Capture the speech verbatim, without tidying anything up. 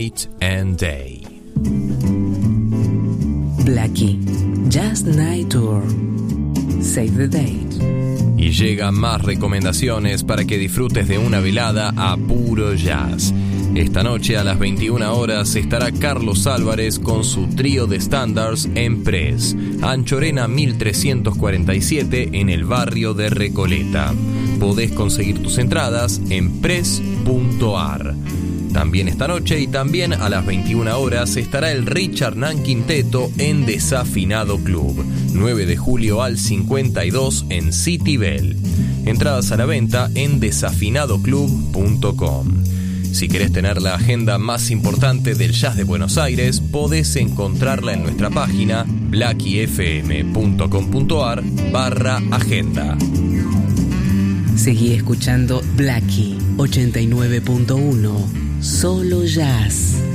Night and Day. Blackie, Jazz Night Tour. Save the date. Y llegan más recomendaciones para que disfrutes de una velada a puro jazz. Esta noche a las veintiuna horas estará Carlos Álvarez con su trío de standards en Press, Anchorena mil trescientos cuarenta y siete en el barrio de Recoleta. Podés conseguir tus entradas en press punto ar. También esta noche y también a las veintiuna horas estará el Richard Nan Quinteto en Desafinado Club, nueve de julio al cincuenta y dos en City Bell. Entradas a la venta en desafinado club punto com. Si querés tener la agenda más importante del jazz de Buenos Aires, podés encontrarla en nuestra página blackie f m punto com punto ar barra agenda. Seguí escuchando Blackie ochenta y nueve punto uno. Solo jazz.